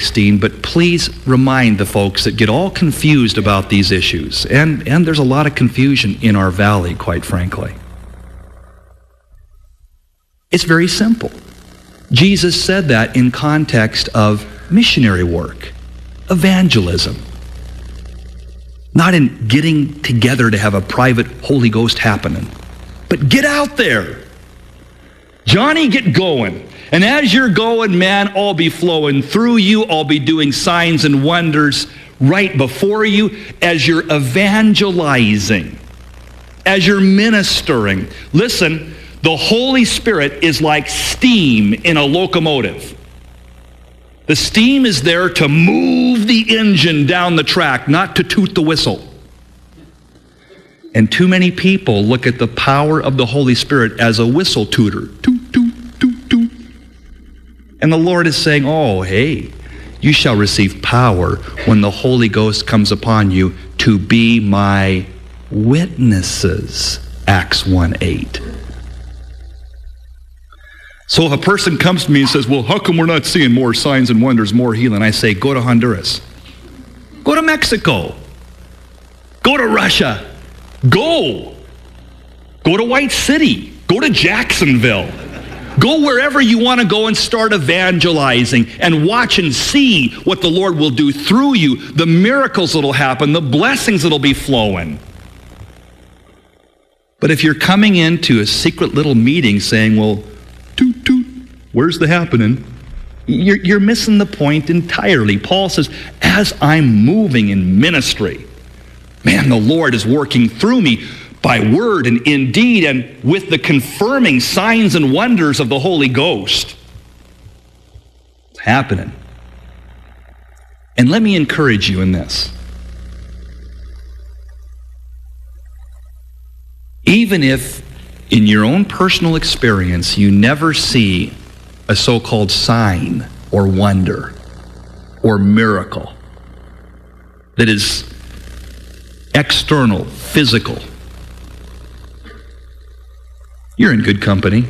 16, but please remind the folks that get all confused about these issues. And there's a lot of confusion in our valley, quite frankly. It's very simple. Jesus said that in context of missionary work, evangelism. Not in getting together to have a private Holy Ghost happening, but get out there. Johnny, get going. And as you're going, man, I'll be flowing through you. I'll be doing signs and wonders right before you as you're evangelizing, as you're ministering. Listen, the Holy Spirit is like steam in a locomotive. The steam is there to move the engine down the track, not to toot the whistle. And too many people look at the power of the Holy Spirit as a whistle tooter. Toot, toot, toot, toot. And the Lord is saying, oh, hey, you shall receive power when the Holy Ghost comes upon you to be my witnesses. Acts 1:8. So if a person comes to me and says, well, how come we're not seeing more signs and wonders, more healing? I say, go to Honduras. Go to Mexico. Go to Russia. Go to White City. Go to Jacksonville. Go wherever you want to go and start evangelizing and watch and see what the Lord will do through you, the miracles that'll happen, the blessings that'll be flowing. But if you're coming into a secret little meeting saying, well, toot, toot, where's the happening? You're missing the point entirely. Paul says, as I'm moving in ministry, man, the Lord is working through me by word and in deed and with the confirming signs and wonders of the Holy Ghost. It's happening. And let me encourage you in this. Even if in your own personal experience you never see a so-called sign or wonder or miracle that is external, physical, you're in good company.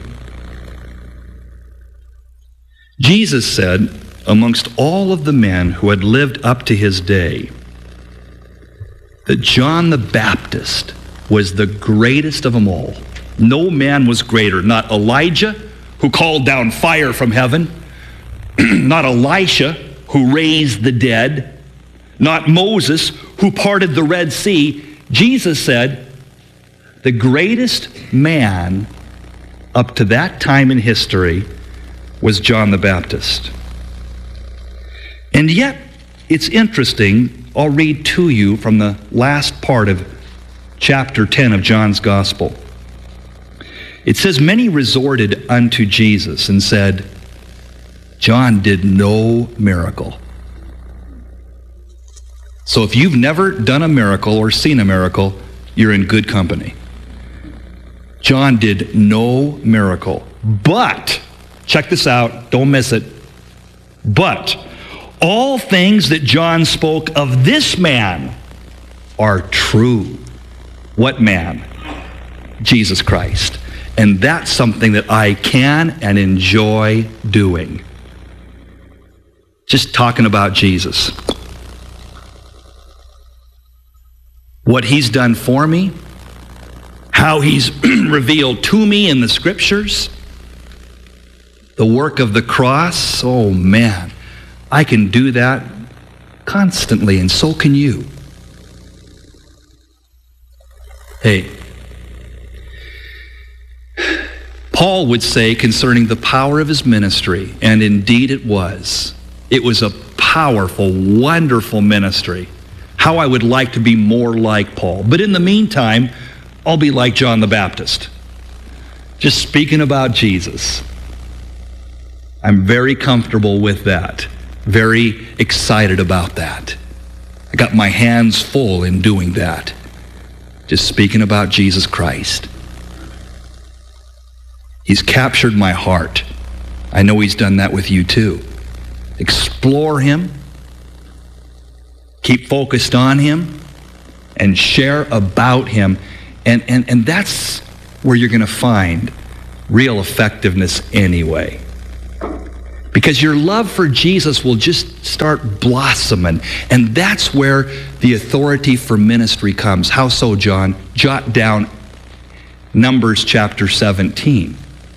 Jesus said, amongst all of the men who had lived up to his day, that John the Baptist was the greatest of them all. No man was greater. Not Elijah, who called down fire from heaven. Not Elisha, who raised the dead. Not Moses, who parted the Red Sea. Jesus said, the greatest man up to that time in history was John the Baptist. And yet, it's interesting, I'll read to you from the last part of chapter 10 of John's Gospel. It says, many resorted unto Jesus and said, John did no miracle. So if you've never done a miracle or seen a miracle, you're in good company. John did no miracle. But, check this out, don't miss it. But all things that John spoke of this man are true. What man? Jesus Christ. And that's something that I can and enjoy doing. Just talking about Jesus. What he's done for me, how he's revealed to me in the scriptures, the work of the cross. Oh man, I can do that constantly, and so can you. Hey, Paul would say concerning the power of his ministry, and indeed it was a powerful, wonderful ministry. How I would like to be more like Paul. But in the meantime, I'll be like John the Baptist, just speaking about Jesus. I'm very comfortable with that, very excited about that. I got my hands full in doing that, just speaking about Jesus Christ. He's captured my heart. I know he's done that with you too. Explore him, keep focused on him, and share about him. And that's where you're going to find real effectiveness anyway. Because your love for Jesus will just start blossoming. And that's where the authority for ministry comes. How so, John? Jot down Numbers chapter 17.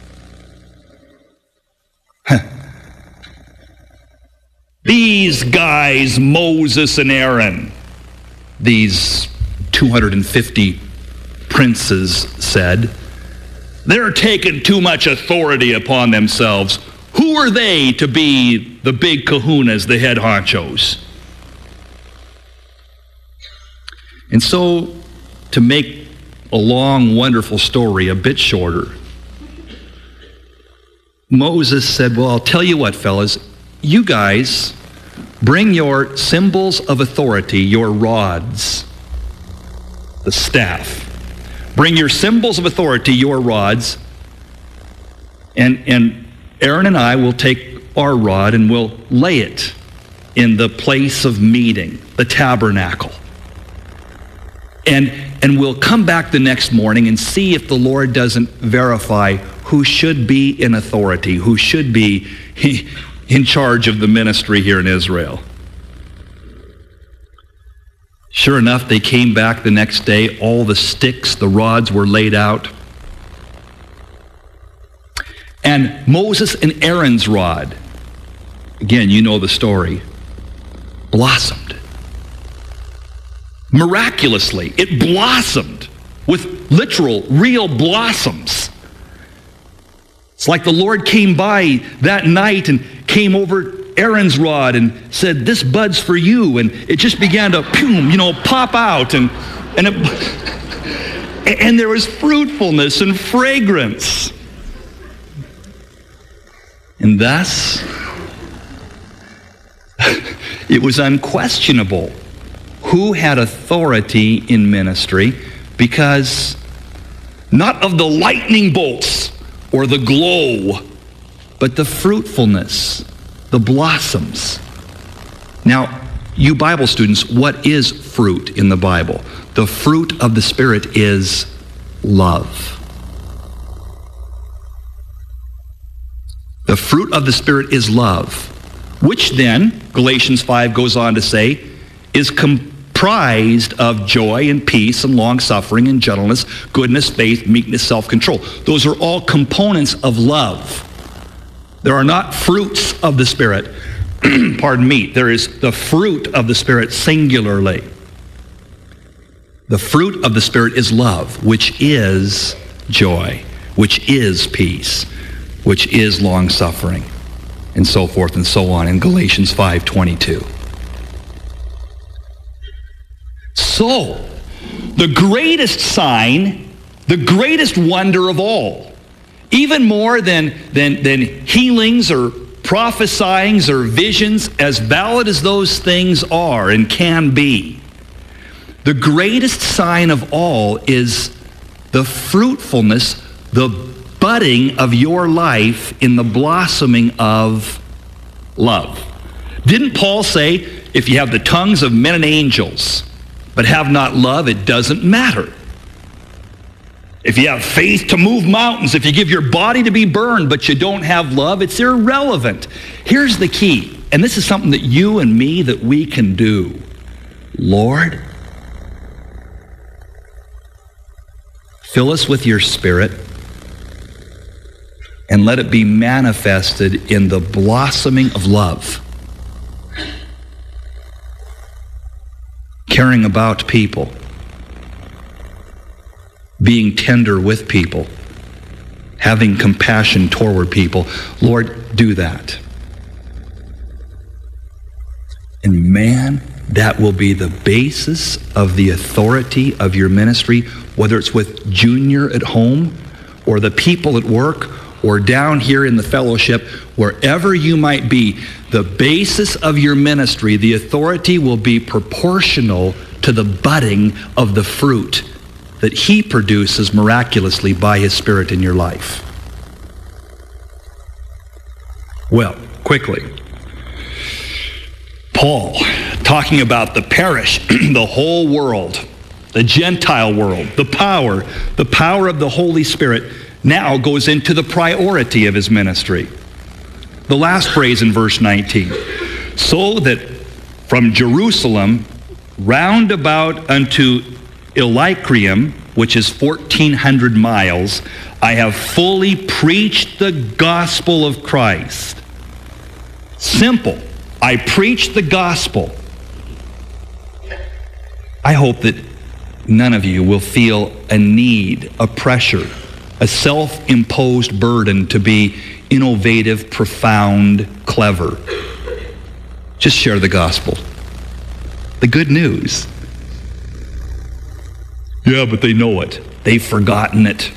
These guys, Moses and Aaron, these 250 princes said, they're taking too much authority upon themselves. Who are they to be the big kahunas, the head honchos? And so, to make a long, wonderful story a bit shorter, Moses said, well, I'll tell you what, fellas, you guys bring your symbols of authority, your rods, the staff. Bring your symbols of authority, your rods, and Aaron and I will take our rod and we'll lay it in the place of meeting, the tabernacle. And we'll come back the next morning and see if the Lord doesn't verify who should be in authority, who should be in charge of the ministry here in Israel. Sure enough, they came back the next day. All the sticks, the rods were laid out. And Moses and Aaron's rod, again, you know the story, blossomed. Miraculously, it blossomed with literal, real blossoms. It's like the Lord came by that night and came over Aaron's rod and said, this bud's for you. And it just began to, pop out. And there was fruitfulness and fragrance. And thus, it was unquestionable who had authority in ministry, because not of the lightning bolts or the glow, but the fruitfulness, the blossoms. Now, you Bible students, what is fruit in the Bible? The fruit of the Spirit is love. The fruit of the Spirit is love, which then, Galatians 5 goes on to say, is comprised of joy and peace and long-suffering and gentleness, goodness, faith, meekness, self-control. Those are all components of love. There are not fruits of the Spirit. Pardon me. There is the fruit of the Spirit singularly. The fruit of the Spirit is love, which is joy, which is peace, which is long-suffering, and so forth and so on in Galatians 5:22. So, the greatest sign, the greatest wonder of all, even more than healings or prophesyings or visions, as valid as those things are and can be, the greatest sign of all is the fruitfulness, the budding of your life in the blossoming of love. Didn't Paul say, if you have the tongues of men and angels, but have not love, it doesn't matter? If you have faith to move mountains, if you give your body to be burned, but you don't have love, it's irrelevant. Here's the key, and this is something that you and me, that we can do. Lord, fill us with your Spirit, and let it be manifested in the blossoming of love. Caring about people, being tender with people, having compassion toward people. Lord, do that. And man, that will be the basis of the authority of your ministry, whether it's with Junior at home, or the people at work, or down here in the fellowship, wherever you might be. The basis of your ministry, the authority will be proportional to the budding of the fruit that he produces miraculously by his Spirit in your life. Well, quickly, Paul, talking about the parish, the whole world, the Gentile world, the power of the Holy Spirit, now goes into the priority of his ministry. the last phrase in verse 19. So that from Jerusalem round about unto Illyricum, which is 1,400 miles, I have fully preached the gospel of Christ. Simple. I preached the gospel. I hope that none of you will feel a need, a pressure, a self-imposed burden to be innovative, profound, clever. Just share the gospel. The good news. Yeah, but they know it. They've forgotten it.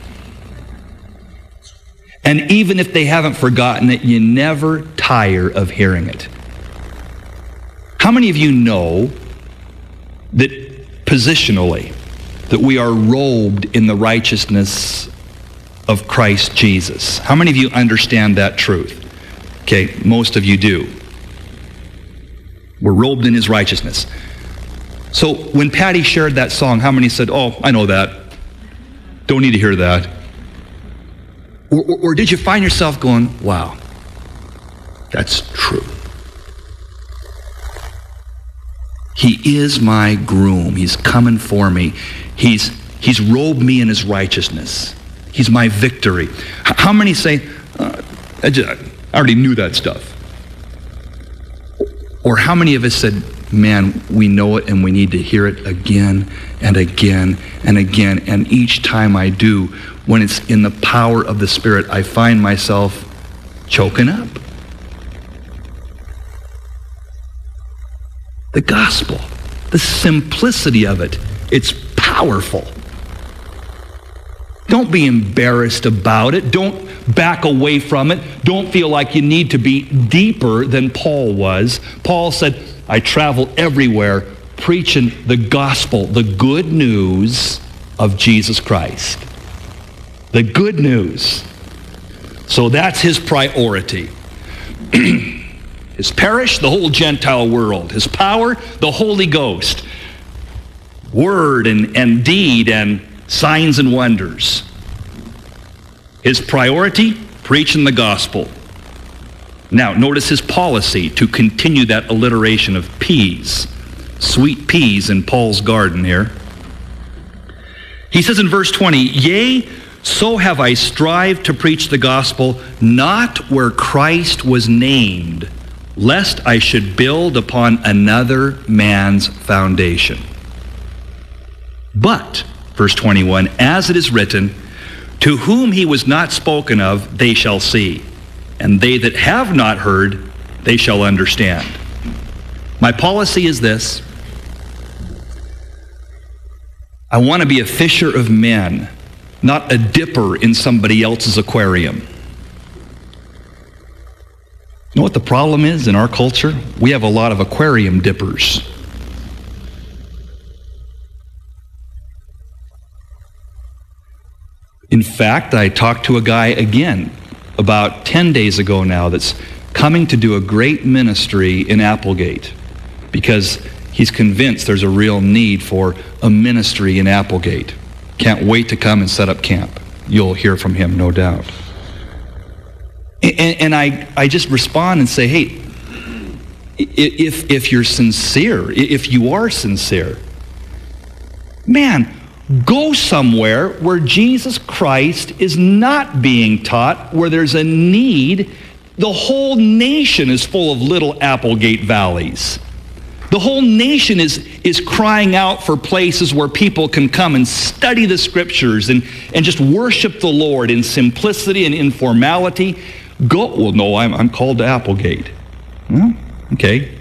And even if they haven't forgotten it, you never tire of hearing it. How many of you know that positionally, that we are robed in the righteousness of Christ Jesus? How many of you understand that truth? Okay, most of you do. We're robed in his righteousness. So when Patty shared that song, how many said, oh, I know that. Don't need to hear that. Or did you find yourself going, wow, that's true. He is my groom. He's coming for me. He's robed me in his righteousness. He's my victory. How many say, I already knew that stuff? Or how many of us said, man, we know it and we need to hear it again and again and again. And each time I do, when it's in the power of the Spirit, I find myself choking up. The gospel, the simplicity of it, it's powerful. Don't be embarrassed about it. Don't back away from it. Don't feel like you need to be deeper than Paul was. Paul said, I travel everywhere preaching the gospel, the good news of Jesus Christ. The good news. So that's his priority. His parish, the whole Gentile world. His power, the Holy Ghost. Word and deed and signs and wonders. His priority, preaching the gospel. Now, notice his policy to continue that alliteration of peas. Sweet peas in Paul's garden here. He says in verse 20, yea, so have I strived to preach the gospel, not where Christ was named, lest I should build upon another man's foundation. But, verse 21, as it is written, to whom he was not spoken of, they shall see. And they that have not heard, they shall understand. My policy is this. I want to be a fisher of men, not a dipper in somebody else's aquarium. You know what the problem is in our culture? We have a lot of aquarium dippers. In fact, I talked to a guy again about 10 days ago now that's coming to do a great ministry in Applegate because he's convinced there's a real need for a ministry in Applegate. Can't wait to come and set up camp. You'll hear from him, no doubt. And I just respond and say, hey, if you're sincere, if you are sincere, man, go somewhere where Jesus Christ is not being taught, where there's a need. The whole nation is full of little Applegate valleys. The whole nation is crying out for places where people can come and study the scriptures and just worship the Lord in simplicity and informality. Go, well, no, I'm called to Applegate. Well, okay.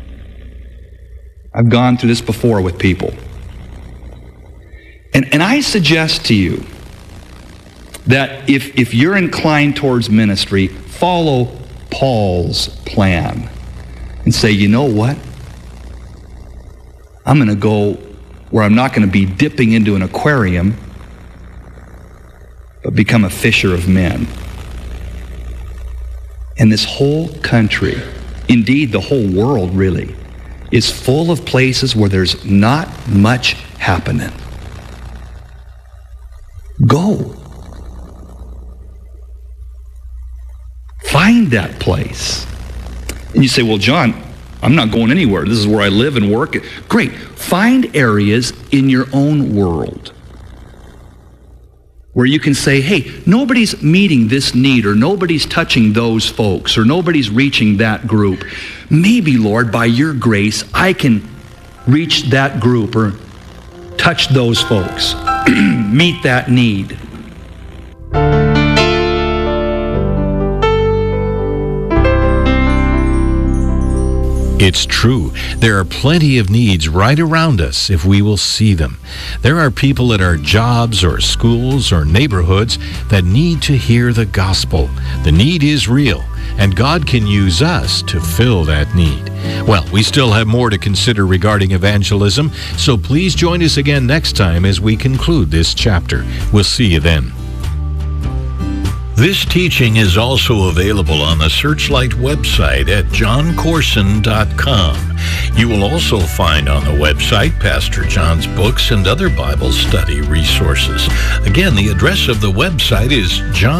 I've gone through this before with people. And I suggest to you that if you're inclined towards ministry, follow Paul's plan and say, you know what? I'm going to go where I'm not going to be dipping into an aquarium, but become a fisher of men. And this whole country, indeed the whole world really, is full of places where there's not much happening. Go. find that place. And you say, well, John, I'm not going anywhere. This is where I live and work. Great. Find areas in your own world where you can say, hey, nobody's meeting this need, or nobody's touching those folks, or nobody's reaching that group. Maybe, Lord, by your grace, I can reach that group or touch those folks, meet that need. It's true. There are plenty of needs right around us if we will see them. There are people at our jobs or schools or neighborhoods that need to hear the gospel. The need is real, and God can use us to fill that need. Well, we still have more to consider regarding evangelism, so please join us again next time as we conclude this chapter. We'll see you then. This teaching is also available on the Searchlight website at johncorson.com. You will also find on the website Pastor John's books and other Bible study resources. Again, the address of the website is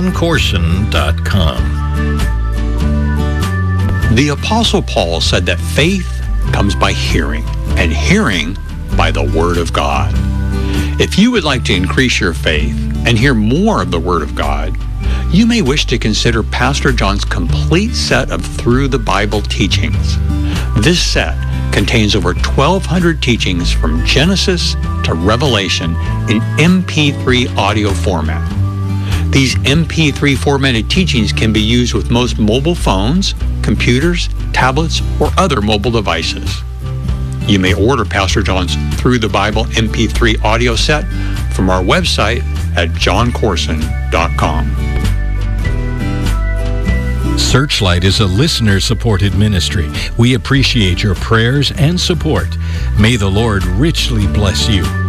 johncorson.com. The Apostle Paul said that faith comes by hearing, and hearing by the Word of God. If you would like to increase your faith and hear more of the Word of God, you may wish to consider Pastor John's complete set of Through the Bible teachings. This set contains over 1,200 teachings from Genesis to Revelation in MP3 audio format. These MP3 formatted teachings can be used with most mobile phones, computers, tablets, or other mobile devices. You may order Pastor John's Through the Bible MP3 audio set from our website at johncorson.com. Searchlight is a listener-supported ministry. We appreciate your prayers and support. May the Lord richly bless you.